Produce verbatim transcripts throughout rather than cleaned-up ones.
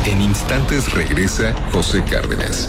En instantes regresa José Cárdenas.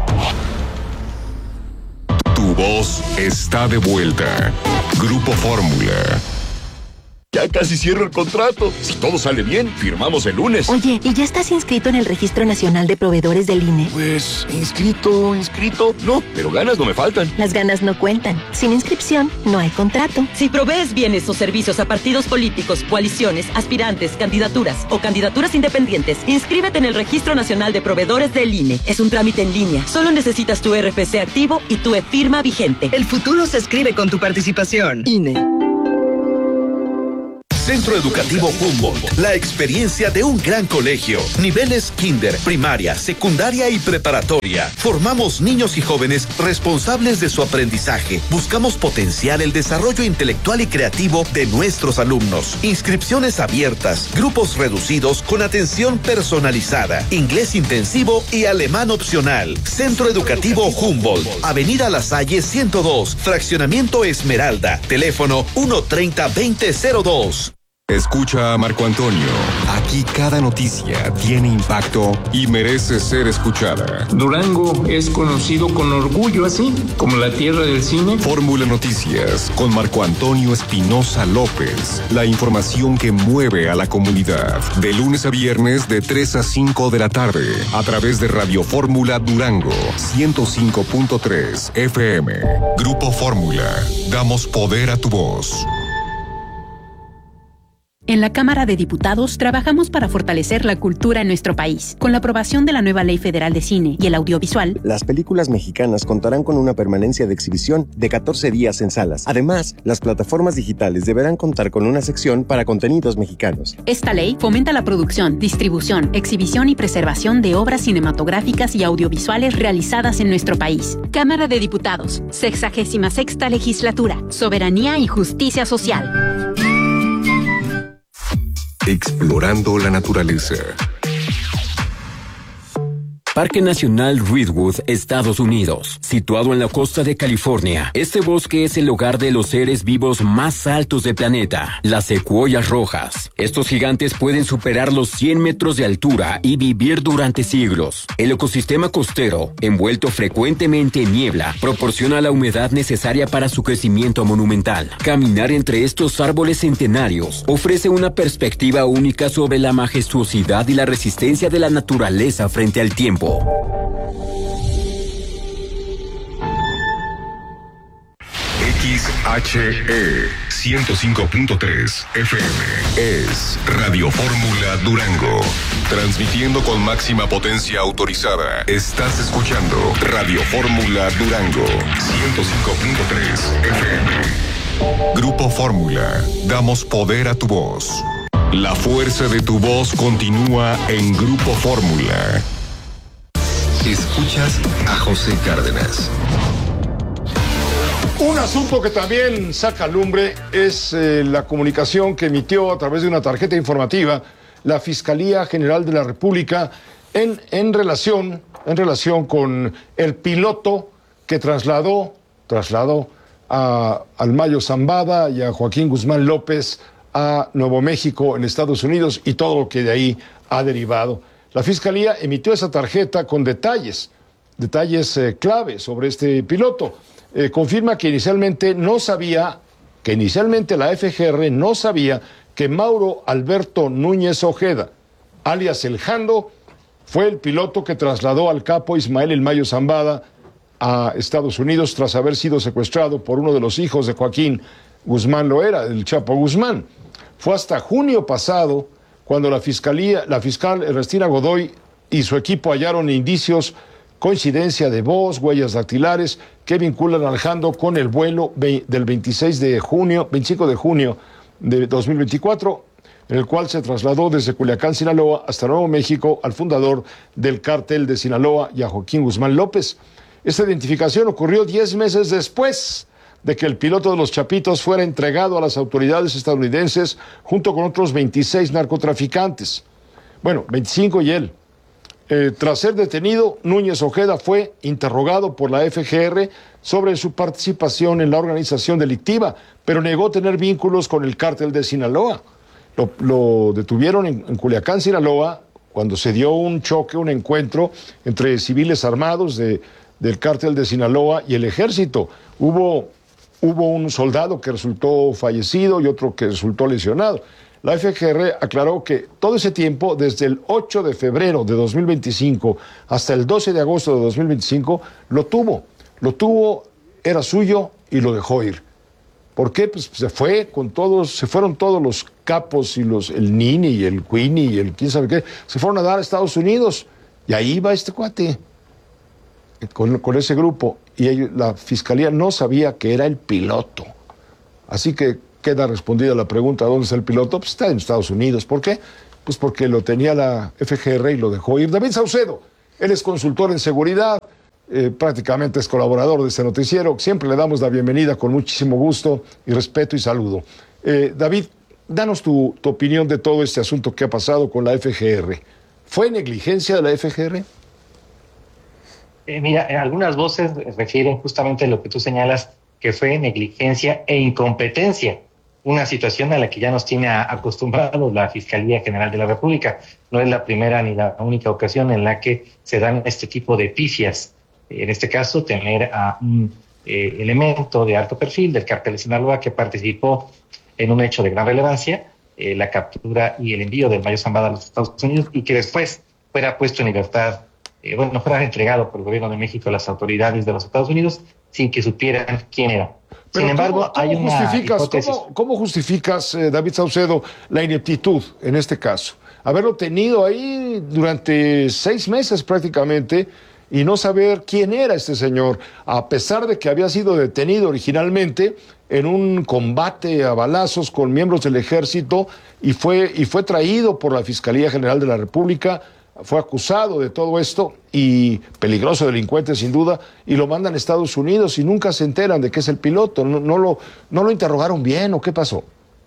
Tu voz está de vuelta. Grupo Fórmula. Ya casi cierro el contrato. Si todo sale bien, firmamos el lunes. Oye, ¿y ya estás inscrito en el Registro Nacional de Proveedores del I N E? Pues, inscrito, inscrito. No, pero ganas no me faltan. Las ganas no cuentan. Sin inscripción, no hay contrato. Si provees bienes o servicios a partidos políticos, coaliciones, aspirantes, candidaturas o candidaturas independientes, inscríbete en el Registro Nacional de Proveedores del I N E. Es un trámite en línea. Solo necesitas tu R F C activo y tu e-firma vigente. El futuro se escribe con tu participación. I N E. Centro Educativo Humboldt, la experiencia de un gran colegio. Niveles kinder, primaria, secundaria y preparatoria. Formamos niños y jóvenes responsables de su aprendizaje. Buscamos potenciar el desarrollo intelectual y creativo de nuestros alumnos. Inscripciones abiertas, grupos reducidos con atención personalizada, inglés intensivo y alemán opcional. Centro Educativo Humboldt, Avenida La Salle ciento dos, Fraccionamiento Esmeralda. Teléfono uno treinta, veinte cero dos. Escucha a Marco Antonio. Aquí cada noticia tiene impacto y merece ser escuchada. Durango es conocido con orgullo así, como la tierra del cine. Fórmula Noticias con Marco Antonio Espinosa López. La información que mueve a la comunidad. De lunes a viernes de tres a cinco de la tarde. A través de Radio Fórmula Durango ciento cinco punto tres F M. Grupo Fórmula. Damos poder a tu voz. En la Cámara de Diputados trabajamos para fortalecer la cultura en nuestro país. Con la aprobación de la nueva Ley Federal de Cine y el Audiovisual, las películas mexicanas contarán con una permanencia de exhibición de catorce días en salas. Además, las plataformas digitales deberán contar con una sección para contenidos mexicanos. Esta ley fomenta la producción, distribución, exhibición y preservación de obras cinematográficas y audiovisuales realizadas en nuestro país. Cámara de Diputados, sexagésima sexta Legislatura, Soberanía y Justicia Social. Explorando la naturaleza. Parque Nacional Redwood, Estados Unidos. Situado en la costa de California, este bosque es el hogar de los seres vivos más altos del planeta, las secuoyas rojas. Estos gigantes pueden superar los cien metros de altura y vivir durante siglos. El ecosistema costero, envuelto frecuentemente en niebla, proporciona la humedad necesaria para su crecimiento monumental. Caminar entre estos árboles centenarios ofrece una perspectiva única sobre la majestuosidad y la resistencia de la naturaleza frente al tiempo. X H E ciento cinco punto tres F M es Radio Fórmula Durango. Transmitiendo con máxima potencia autorizada. Estás escuchando Radio Fórmula Durango ciento cinco punto tres F M. Grupo Fórmula. Damos poder a tu voz. La fuerza de tu voz continúa en Grupo Fórmula. Escuchas a José Cárdenas. Un asunto que también saca lumbre es eh, la comunicación que emitió a través de una tarjeta informativa la Fiscalía General de la República en, en, relación, en relación con el piloto que trasladó, trasladó a, al Mayo Zambada y a Joaquín Guzmán López a Nuevo México en Estados Unidos y todo lo que de ahí ha derivado. La Fiscalía emitió esa tarjeta con detalles, detalles eh, clave sobre este piloto. Eh, confirma que inicialmente no sabía, que inicialmente la F G R no sabía que Mauro Alberto Núñez Ojeda, alias El Jando, fue el piloto que trasladó al capo Ismael El Mayo Zambada a Estados Unidos tras haber sido secuestrado por uno de los hijos de Joaquín Guzmán Loera, el Chapo Guzmán. Fue hasta junio pasado cuando la fiscalía, la fiscal Ernestina Godoy y su equipo hallaron indicios, coincidencia de voz, huellas dactilares que vinculan al Jando con el vuelo del veintiséis de junio, veinticinco de junio de dos mil veinticuatro, en el cual se trasladó desde Culiacán, Sinaloa, hasta Nuevo México al fundador del cártel de Sinaloa y a Joaquín Guzmán López. Esta identificación ocurrió diez meses después de que el piloto de los Chapitos fuera entregado a las autoridades estadounidenses junto con otros veintiséis narcotraficantes. Bueno, veinticinco y él. Eh, tras ser detenido, Núñez Ojeda fue interrogado por la F G R sobre su participación en la organización delictiva, pero negó tener vínculos con el cártel de Sinaloa. Lo, lo detuvieron en, en Culiacán, Sinaloa, cuando se dio un choque, un encuentro entre civiles armados de, del cártel de Sinaloa y el ejército. Hubo, hubo un soldado que resultó fallecido y otro que resultó lesionado. La F G R aclaró que todo ese tiempo, desde el ocho de febrero de dos mil veinticinco hasta el doce de agosto de dos mil veinticinco, lo tuvo. Lo tuvo, era suyo y lo dejó ir. ¿Por qué? Pues se fue con todos, se fueron todos los capos y los, el Nini y el Queenie y el quién sabe qué, se fueron a dar a Estados Unidos. Y ahí va este cuate, con, con ese grupo. Y ellos, la fiscalía no sabía que era el piloto. Así que queda respondida la pregunta, ¿dónde está el piloto? Pues está en Estados Unidos. ¿Por qué? Pues porque lo tenía la F G R y lo dejó ir. David Saucedo, él es consultor en seguridad, eh, prácticamente es colaborador de este noticiero. Siempre le damos la bienvenida con muchísimo gusto y respeto y saludo. Eh, David, danos tu, tu opinión de todo este asunto que ha pasado con la F G R. ¿Fue negligencia de la F G R? Eh, mira, algunas voces refieren justamente a lo que tú señalas, que fue negligencia e incompetencia, una situación a la que ya nos tiene acostumbrados la Fiscalía General de la República. No es la primera ni la única ocasión en la que se dan este tipo de pifias. En este caso, tener a un eh, elemento de alto perfil del cártel de Sinaloa que participó en un hecho de gran relevancia, eh, la captura y el envío del Mayo Zambada a los Estados Unidos, y que después fuera puesto en libertad, eh, bueno, fuera entregado por el gobierno de México a las autoridades de los Estados Unidos sin que supieran quién era. Pero Sin embargo, ¿cómo, cómo hay una justificas, hipótesis. ¿Cómo, cómo justificas, eh, David Saucedo, la ineptitud en este caso? Haberlo tenido ahí durante seis meses prácticamente y no saber quién era este señor, a pesar de que había sido detenido originalmente en un combate a balazos con miembros del ejército y fue, y fue traído por la Fiscalía General de la República, fue acusado de todo esto y peligroso delincuente sin duda, y lo mandan a Estados Unidos y nunca se enteran de que es el piloto. No, no, lo, no lo interrogaron bien, ¿o qué pasó?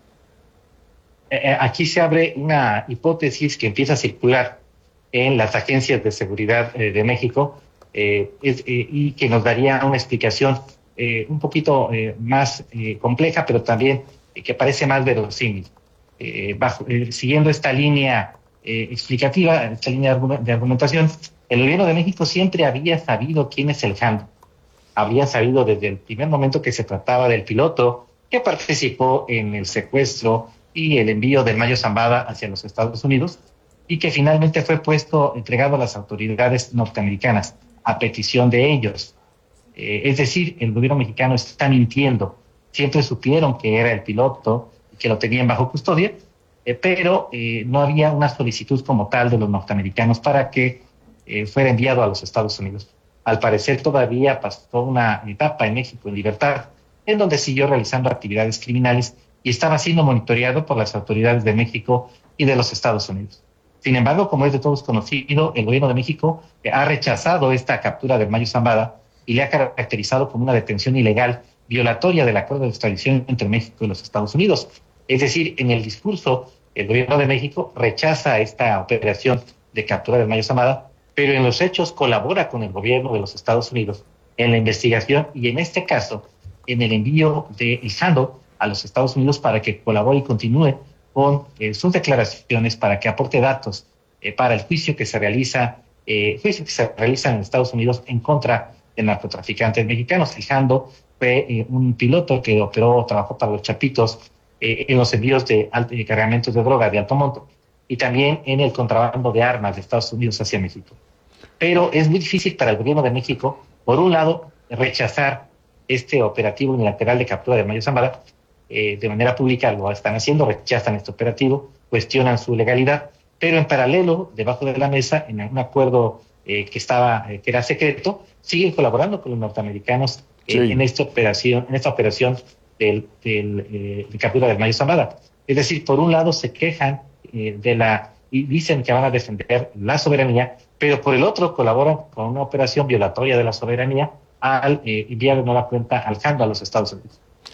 Eh, aquí se abre una hipótesis que empieza a circular en las agencias de seguridad eh, de México eh, es, eh, y que nos daría una explicación eh, un poquito eh, más eh, compleja, pero también eh, que parece más verosímil. Eh, bajo, eh, siguiendo esta línea eh, explicativa, esta línea de, argument- de argumentación, el gobierno de México siempre había sabido quién es el Jando. Habría sabido desde el primer momento que se trataba del piloto que participó en el secuestro y el envío del Mayo Zambada hacia los Estados Unidos, y que finalmente fue puesto, entregado a las autoridades norteamericanas a petición de ellos. Eh, es decir, el gobierno mexicano está mintiendo. Siempre supieron que era el piloto y que lo tenían bajo custodia, eh, pero eh, no había una solicitud como tal de los norteamericanos para que eh, fuera enviado a los Estados Unidos. Al parecer todavía pasó una etapa en México en libertad, en donde siguió realizando actividades criminales y estaba siendo monitoreado por las autoridades de México y de los Estados Unidos. Sin embargo, como es de todos conocido, el gobierno de México ha rechazado esta captura del Mayo Zambada y le ha caracterizado como una detención ilegal, violatoria del acuerdo de extradición entre México y los Estados Unidos. Es decir, en el discurso, el gobierno de México rechaza esta operación de captura del Mayo Zambada, pero en los hechos colabora con el gobierno de los Estados Unidos en la investigación y, en este caso, en el envío de El Jando a los Estados Unidos para que colabore y continúe con eh, sus declaraciones, para que aporte datos eh, para el juicio que se realiza, eh, juicio que se realiza en Estados Unidos en contra de narcotraficantes mexicanos. El Jando fue eh, un piloto que operó, trabajó para los Chapitos eh, en los envíos de, de cargamentos de droga de alto monto y también en el contrabando de armas de Estados Unidos hacia México. Pero es muy difícil para el gobierno de México, por un lado, rechazar este operativo unilateral de captura de Mayo Zambada. Eh, de manera pública lo están haciendo, rechazan este operativo, cuestionan su legalidad, pero en paralelo, debajo de la mesa, en un acuerdo eh, que estaba, eh, que era secreto, siguen colaborando con los norteamericanos eh, sí. en esta operación, en esta operación del, del, eh, de captura del Mayo Zambada. Es decir, por un lado se quejan eh, de la y dicen que van a defender la soberanía, pero por el otro colaboran con una operación violatoria de la soberanía al eh, enviar de nueva cuenta al Jando a los Estados Unidos.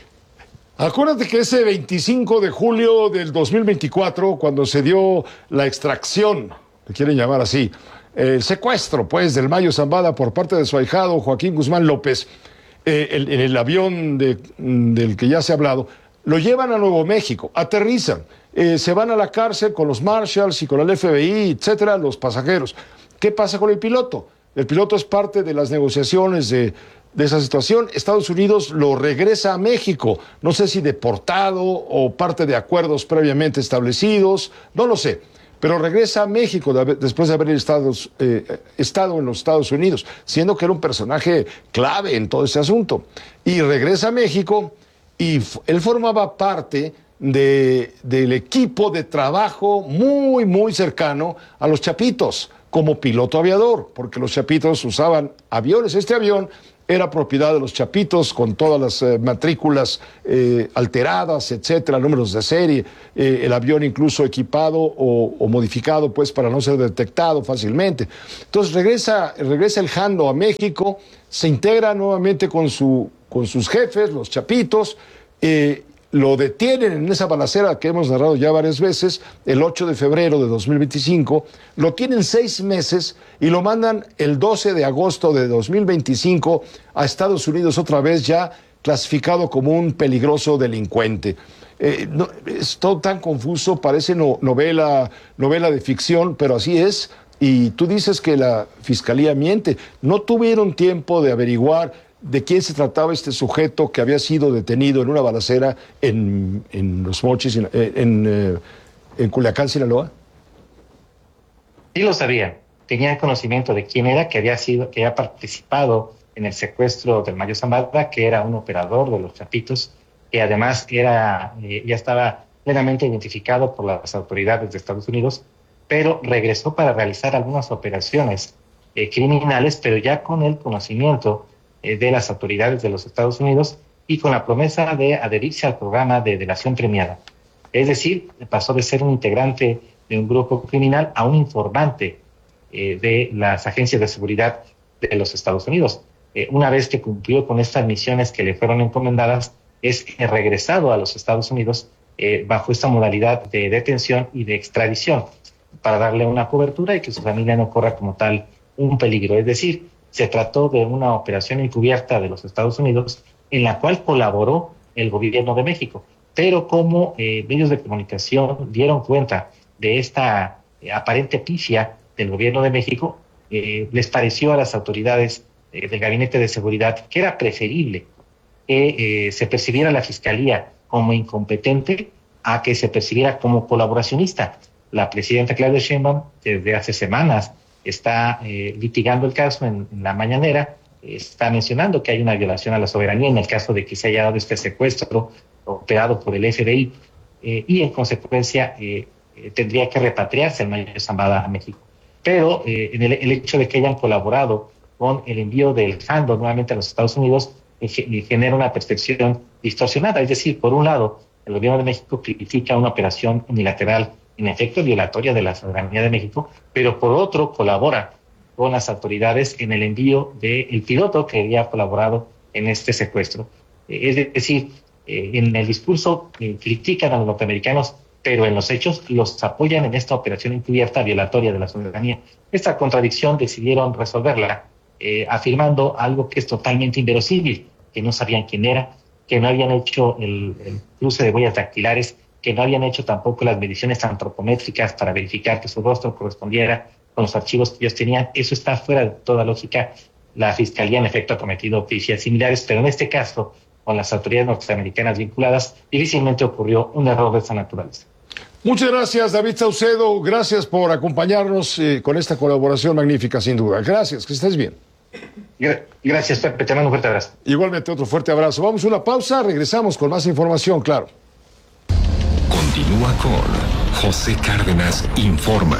Acuérdate que ese veinticinco de julio del dos mil veinticuatro, cuando se dio la extracción, le quieren llamar así, el secuestro, pues, del Mayo Zambada por parte de su ahijado Joaquín Guzmán López, eh, el, en el avión de, del que ya se ha hablado, lo llevan a Nuevo México, aterrizan, eh, se van a la cárcel con los Marshalls y con el F B I, etcétera, los pasajeros. ¿Qué pasa con el piloto? El piloto es parte de las negociaciones de, de esa situación. Estados Unidos lo regresa a México, no sé si deportado o parte de acuerdos previamente establecidos, no lo sé, pero regresa a México de haber, después de haber estado, eh, estado en los Estados Unidos, siendo que era un personaje clave en todo ese asunto. Y regresa a México y él formaba parte de, del equipo de trabajo muy, muy cercano a los Chapitos, como piloto aviador, porque los Chapitos usaban aviones. Este avión era propiedad de los Chapitos, con todas las eh, matrículas eh, alteradas, etcétera, números de serie, eh, el avión incluso equipado o, o modificado, pues, para no ser detectado fácilmente. Entonces regresa, regresa el Jando a México, se integra nuevamente con, su, con sus jefes, los Chapitos, eh, lo detienen en esa balacera que hemos narrado ya varias veces, el ocho de febrero de dos mil veinticinco, lo tienen seis meses y lo mandan el doce de agosto de dos mil veinticinco a Estados Unidos otra vez, ya clasificado como un peligroso delincuente. Eh, no, es todo tan confuso, parece no, novela, novela de ficción, pero así es. Y tú dices que la Fiscalía miente. No tuvieron tiempo de averiguar de quién se trataba este sujeto que había sido detenido en una balacera en, en Los Mochis, en, en, en Culiacán, Sinaloa. Sí lo sabían, tenían conocimiento de quién era, que había sido, que había participado en el secuestro del Mayo Zambada, que era un operador de los Chapitos, que además era, eh, ya estaba plenamente identificado por las autoridades de Estados Unidos, pero regresó para realizar algunas operaciones eh, criminales, pero ya con el conocimiento de las autoridades de los Estados Unidos y con la promesa de adherirse al programa de delación premiada. Es decir, pasó de ser un integrante de un grupo criminal a un informante eh, de las agencias de seguridad de los Estados Unidos. Eh, una vez que cumplió con estas misiones que le fueron encomendadas, es regresado a los Estados Unidos eh, bajo esta modalidad de detención y de extradición para darle una cobertura y que su familia no corra como tal un peligro. Es decir, se trató de una operación encubierta de los Estados Unidos en la cual colaboró el gobierno de México. Pero como eh, medios de comunicación dieron cuenta de esta eh, aparente pifia del gobierno de México, eh, les pareció a las autoridades eh, del Gabinete de Seguridad que era preferible que eh, se percibiera la Fiscalía como incompetente a que se percibiera como colaboracionista. La presidenta Claudia Sheinbaum desde hace semanas está eh, litigando el caso en, en la mañanera, eh, está mencionando que hay una violación a la soberanía en el caso de que se haya dado este secuestro operado por el F B I, eh, y en consecuencia eh, eh, tendría que repatriarse el Mayo Zambada a México. Pero eh, en el, el hecho de que hayan colaborado con el envío del Jando nuevamente a los Estados Unidos eh, genera una percepción distorsionada. Es decir, por un lado, el gobierno de México critica una operación unilateral en efecto violatoria de la soberanía de México, pero por otro colabora con las autoridades en el envío del piloto que había colaborado en este secuestro. Eh, es decir, eh, en el discurso eh, critican a los norteamericanos, pero en los hechos los apoyan en esta operación encubierta violatoria de la soberanía. Esta contradicción decidieron resolverla eh, afirmando algo que es totalmente inverosímil, que no sabían quién era, que no habían hecho el, el cruce de huellas dactilares, que no habían hecho tampoco las mediciones antropométricas para verificar que su rostro correspondiera con los archivos que ellos tenían. Eso está fuera de toda lógica. La Fiscalía, en efecto, ha cometido picias similares, pero en este caso, con las autoridades norteamericanas vinculadas, difícilmente ocurrió un error de esa naturaleza. Muchas gracias, David Saucedo. Gracias por acompañarnos eh, con esta colaboración magnífica, sin duda. Gracias, que estés bien. Gracias, Pepe. Te mando un fuerte abrazo. Igualmente, otro fuerte abrazo. Vamos a una pausa, regresamos con más información, claro. Continúa con José Cárdenas Informa.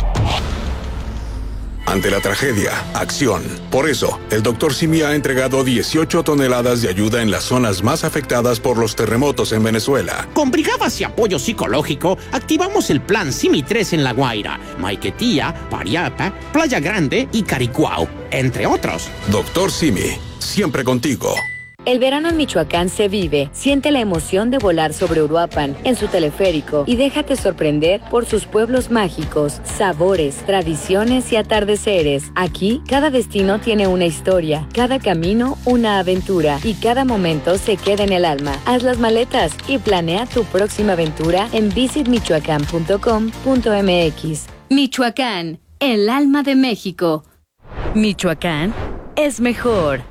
Ante la tragedia, acción. Por eso, el doctor Simi ha entregado dieciocho toneladas de ayuda en las zonas más afectadas por los terremotos en Venezuela. Con brigadas y apoyo psicológico, activamos el plan Simi tres en La Guaira, Maiquetía, Pariapa, Playa Grande y Caricuao, entre otros. Doctor Simi, siempre contigo. El verano en Michoacán se vive. Siente la emoción de volar sobre Uruapan en su teleférico y déjate sorprender por sus pueblos mágicos, sabores, tradiciones y atardeceres. Aquí, cada destino tiene una historia, cada camino una aventura y cada momento se queda en el alma. Haz las maletas y planea tu próxima aventura en visit michoacán punto com punto m x. Michoacán, el alma de México. Michoacán es mejor.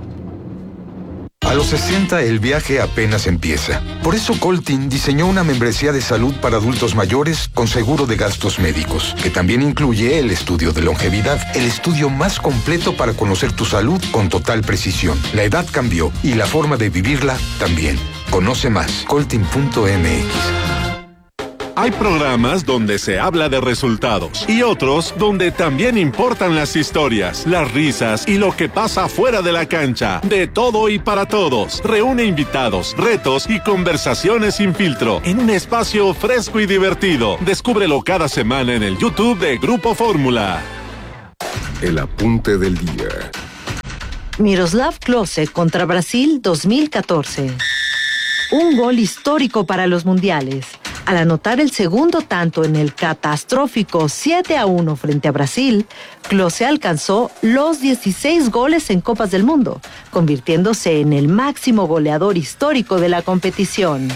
A los sesenta el viaje apenas empieza. Por eso Coltin diseñó una membresía de salud para adultos mayores con seguro de gastos médicos, que también incluye el estudio de longevidad, el estudio más completo para conocer tu salud con total precisión. La edad cambió y la forma de vivirla también. Conoce más, coltin punto m x. Hay programas donde se habla de resultados y otros donde también importan las historias, las risas y lo que pasa fuera de la cancha. De todo y para todos. Reúne invitados, retos y conversaciones sin filtro en un espacio fresco y divertido. Descúbrelo cada semana en el YouTube de Grupo Fórmula. El apunte del día. Miroslav Klose contra Brasil dos mil catorce. Un gol histórico para los mundiales. Al anotar el segundo tanto en el catastrófico siete a uno frente a Brasil, Klose alcanzó los dieciséis goles en Copas del Mundo, convirtiéndose en el máximo goleador histórico de la competición.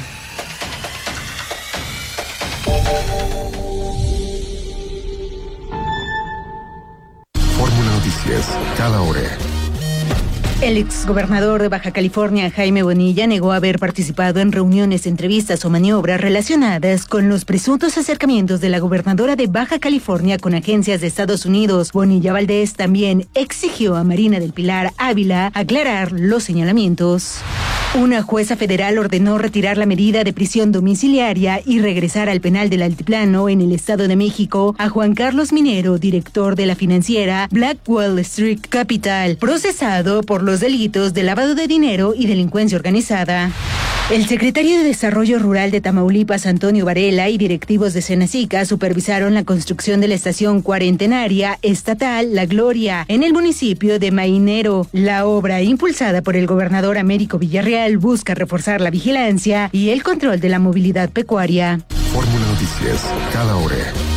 Fórmula Noticias, cada hora. El exgobernador de Baja California, Jaime Bonilla, negó haber participado en reuniones, entrevistas o maniobras relacionadas con los presuntos acercamientos de la gobernadora de Baja California con agencias de Estados Unidos. Bonilla Valdés también exigió a Marina del Pilar Ávila aclarar los señalamientos. Una jueza federal ordenó retirar la medida de prisión domiciliaria y regresar al penal del Altiplano en el Estado de México a Juan Carlos Minero, director de la financiera Blackwell Street Capital, procesado por los delitos de lavado de dinero y delincuencia organizada. El secretario de Desarrollo Rural de Tamaulipas, Antonio Varela, y directivos de Senacica supervisaron la construcción de la estación cuarentenaria estatal La Gloria en el municipio de Mainero. La obra, impulsada por el gobernador Américo Villarreal, busca reforzar la vigilancia y el control de la movilidad pecuaria. Fórmula Noticias, cada hora.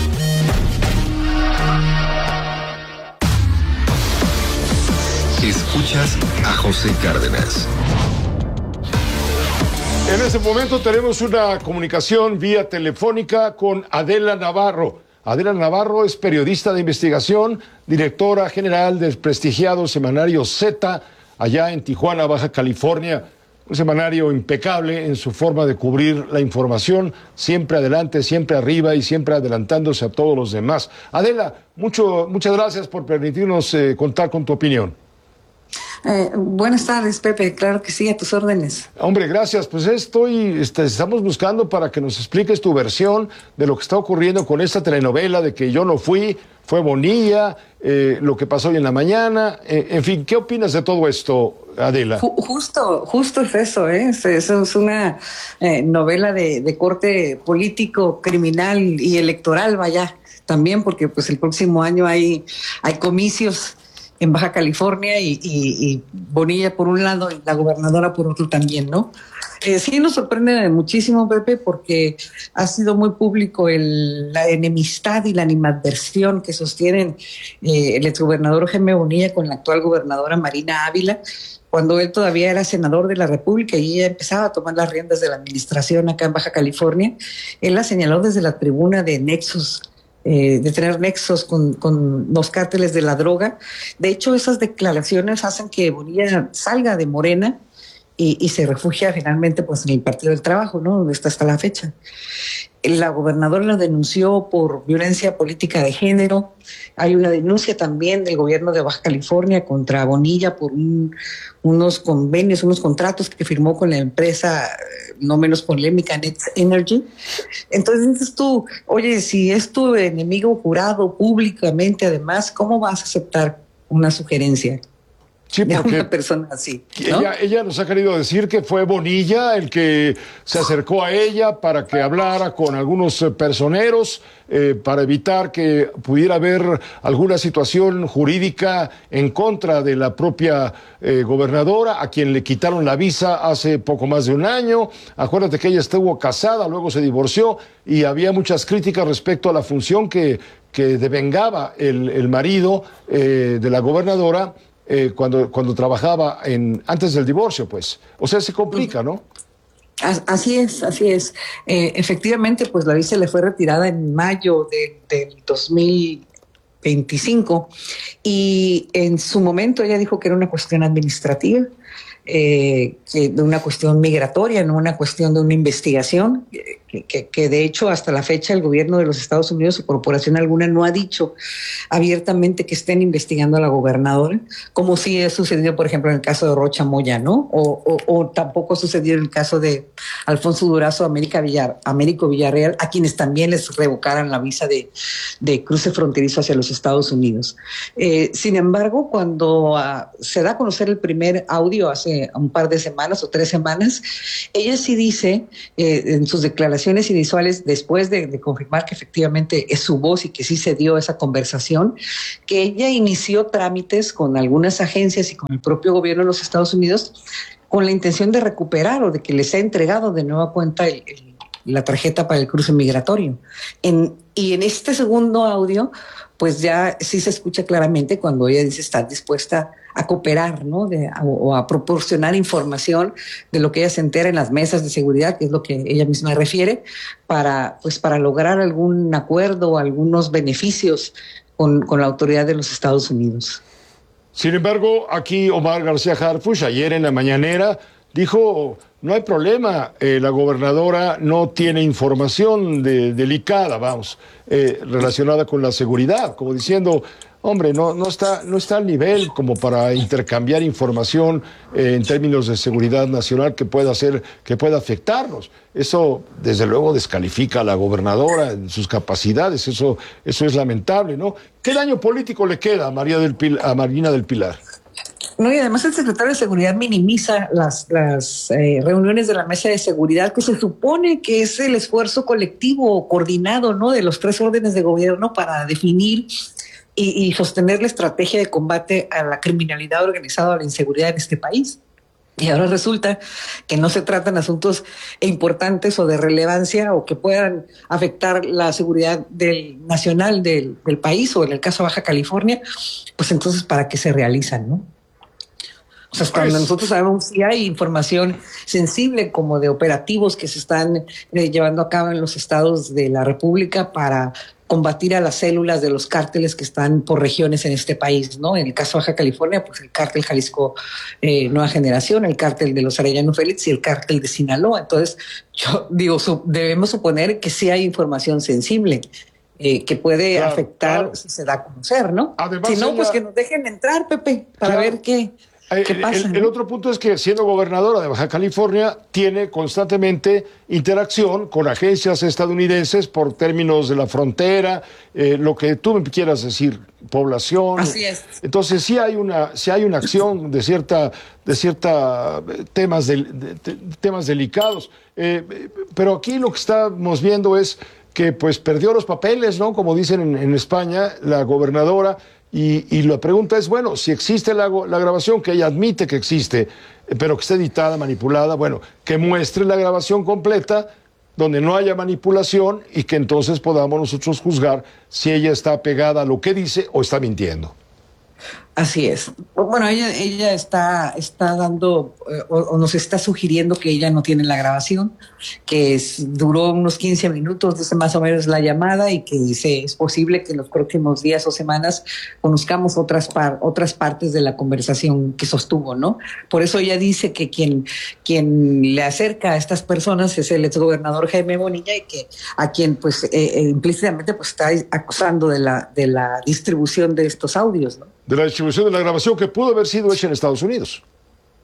Escuchas a José Cárdenas. En este momento tenemos una comunicación vía telefónica con Adela Navarro. Adela Navarro es periodista de investigación, directora general del prestigiado semanario Z, allá en Tijuana, Baja California. Un semanario impecable en su forma de cubrir la información, siempre adelante, siempre arriba y siempre adelantándose a todos los demás. Adela, mucho, muchas gracias por permitirnos eh, contar con tu opinión. Eh, buenas tardes, Pepe. Claro que sí, a tus órdenes. Hombre, gracias. Pues estoy, este, estamos buscando para que nos expliques tu versión de lo que está ocurriendo con esta telenovela de que yo no fui, fue Bonilla, eh, lo que pasó hoy en la mañana. Eh, en fin, ¿qué opinas de todo esto, Adela? Justo, justo es eso, ¿eh? Eso es una eh, novela de, de corte político, criminal y electoral, vaya, también porque pues el próximo año hay, hay comicios en Baja California y, y, y Bonilla por un lado y la gobernadora por otro también, ¿no? Eh, sí nos sorprende muchísimo, Pepe, porque ha sido muy público el, la enemistad y la animadversión que sostienen eh, el exgobernador Jaime Bonilla con la actual gobernadora Marina Ávila, cuando él todavía era senador de la República y ella empezaba a tomar las riendas de la administración acá en Baja California. Él la señaló desde la tribuna de nexos, Eh, de tener nexos con, con los cárteles de la droga. De hecho, esas declaraciones hacen que Bonilla salga de Morena y, y se refugia finalmente pues, en el Partido del Trabajo, ¿no? Donde está hasta la fecha. La gobernadora lo denunció por violencia política de género. Hay una denuncia también del gobierno de Baja California contra Bonilla por un, unos convenios, unos contratos que firmó con la empresa no menos polémica, Net Energy. Entonces dices tú, oye, si es tu enemigo jurado públicamente, además, ¿cómo vas a aceptar una sugerencia? Sí, de porque una persona así, ¿no? ella, ella nos ha querido decir que fue Bonilla el que se acercó a ella para que hablara con algunos eh, personeros eh, para evitar que pudiera haber alguna situación jurídica en contra de la propia eh, gobernadora, a quien le quitaron la visa hace poco más de un año. Acuérdate que ella estuvo casada, luego se divorció y había muchas críticas respecto a la función que, que devengaba el, el marido eh, de la gobernadora Eh, cuando, cuando trabajaba en, antes del divorcio, pues. O sea, se complica, ¿no? Así es, así es. Eh, efectivamente, pues la visa le fue retirada en mayo de, del dos mil veinticinco y en su momento ella dijo que era una cuestión administrativa, eh, que de una cuestión migratoria, no una cuestión de una investigación, que, que, que de hecho hasta la fecha el gobierno de los Estados Unidos o corporación alguna no ha dicho abiertamente que estén investigando a la gobernadora, como sí ha sucedido, por ejemplo, en el caso de Rocha Moya, ¿no? O, o, o tampoco sucedió en el caso de Alfonso Durazo, América Villar, Américo Villarreal, a quienes también les revocaran la visa de, de cruce fronterizo hacia los Estados Unidos. Eh, sin embargo, cuando uh, se da a conocer el primer audio hace un par de semanas o tres semanas, ella sí dice eh, en sus declaraciones iniciales, después de, de confirmar que efectivamente es su voz y que sí se dio esa conversación, que ella inició trámites con algunas agencias y con el propio gobierno de los Estados Unidos con la intención de recuperar o de que les sea entregado de nueva cuenta el, el, la tarjeta para el cruce migratorio. En, y en este segundo audio, pues ya sí se escucha claramente cuando ella dice estar dispuesta a cooperar, ¿no? De, a, o a proporcionar información de lo que ella se entera en las mesas de seguridad, que es lo que ella misma refiere, para, pues, para lograr algún acuerdo o algunos beneficios con, con la autoridad de los Estados Unidos. Sin embargo, aquí Omar García Harfuch, ayer en la mañanera, dijo, no hay problema, eh, la gobernadora no tiene información de, delicada, vamos, eh, relacionada con la seguridad, como diciendo, hombre, no, no, está, no está al nivel como para intercambiar información eh, en términos de seguridad nacional que pueda hacer, que pueda afectarnos. Eso, desde luego, descalifica a la gobernadora en sus capacidades, eso, eso es lamentable, ¿no? ¿Qué daño político le queda a, María del Pil- a Marina del Pilar? No, y además el secretario de Seguridad minimiza las, las eh, reuniones de la mesa de seguridad, que se supone que es el esfuerzo colectivo coordinado, ¿no?, de los tres órdenes de gobierno para definir y, y sostener la estrategia de combate a la criminalidad organizada, a la inseguridad en este país. Y ahora resulta que no se tratan asuntos importantes o de relevancia o que puedan afectar la seguridad del, nacional del, del país, o en el caso de Baja California, pues entonces ¿para qué se realizan, no? O sea, cuando nosotros sabemos si hay información sensible como de operativos que se están eh, llevando a cabo en los estados de la República para combatir a las células de los cárteles que están por regiones en este país, ¿no? En el caso de Baja California, pues el cártel Jalisco eh, Nueva Generación, el cártel de los Arellano Félix y el cártel de Sinaloa. Entonces, yo digo, su, debemos suponer que sí hay información sensible eh, que puede claro, afectar claro. si se da a conocer, ¿no? Además, si no, ella... pues que nos dejen entrar, Pepe, para claro. ver qué... ¿Qué pasa, el, ¿no? el otro punto es que, siendo gobernadora de Baja California, tiene constantemente interacción con agencias estadounidenses por términos de la frontera, eh, lo que tú me quieras decir, población. Así es. Entonces sí hay una, sí hay una acción de cierta, de cierta temas, de, de, de, temas delicados. Eh, pero aquí lo que estamos viendo es que pues perdió los papeles, ¿no? Como dicen en, en España, la gobernadora. Y, y la pregunta es, bueno, si existe la, la grabación, que ella admite que existe, pero que esté editada, manipulada, bueno, que muestre la grabación completa, donde no haya manipulación, y que entonces podamos nosotros juzgar si ella está pegada a lo que dice o está mintiendo. Así es. Bueno, ella, ella está, está dando eh, o, o nos está sugiriendo que ella no tiene la grabación, que es, duró unos quince minutos, dice más o menos la llamada, y que dice, es posible que en los próximos días o semanas conozcamos otras, par, otras partes de la conversación que sostuvo, ¿no? Por eso ella dice que quien, quien le acerca a estas personas es el exgobernador Jaime Bonilla, y que a quien pues eh, eh, implícitamente pues está acusando de la, de la distribución de estos audios, ¿no? De la distribución de la grabación que pudo haber sido hecha en Estados Unidos.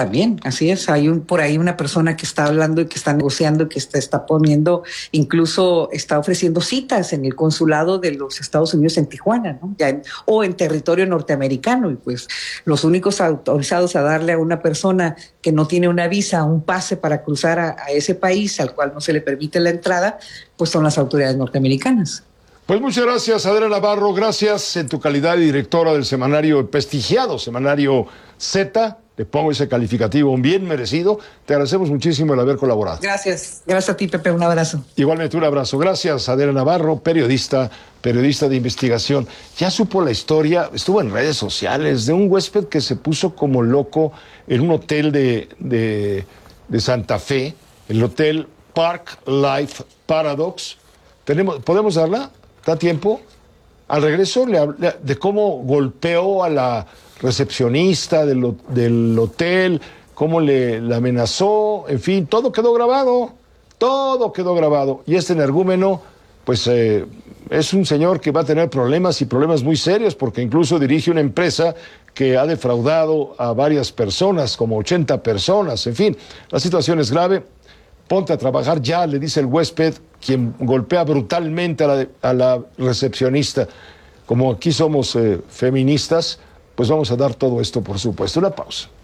También, así es. Hay un, por ahí una persona que está hablando y que está negociando, que está, está poniendo, incluso está ofreciendo citas en el consulado de los Estados Unidos en Tijuana, ¿no? Ya en, o en territorio norteamericano. Y pues los únicos autorizados a darle a una persona que no tiene una visa, un pase para cruzar a, a ese país al cual no se le permite la entrada, pues son las autoridades norteamericanas. Pues muchas gracias, Adela Navarro. Gracias en tu calidad de directora del semanario, el prestigiado semanario Z. Te pongo ese calificativo bien merecido. Te agradecemos muchísimo el haber colaborado. Gracias. Gracias a ti, Pepe. Un abrazo. Igualmente un abrazo. Gracias, Adela Navarro, periodista, periodista de investigación. Ya supo la historia, estuvo en redes sociales, de un huésped que se puso como loco en un hotel de, de, de Santa Fe, el hotel Park Life Paradox. ¿Tenemos, ¿Podemos darla? ¿Da tiempo? Al regreso le hablé de cómo golpeó a la recepcionista del, del hotel, cómo le, le amenazó, en fin, todo quedó grabado, todo quedó grabado. Y este energúmeno, pues eh, es un señor que va a tener problemas y problemas muy serios, porque incluso dirige una empresa que ha defraudado a varias personas, como ochenta personas, en fin, la situación es grave. Ponte a trabajar ya, le dice el huésped, quien golpea brutalmente a la, a la recepcionista. Como aquí somos eh, feministas, pues vamos a dar todo esto, por supuesto. Una pausa.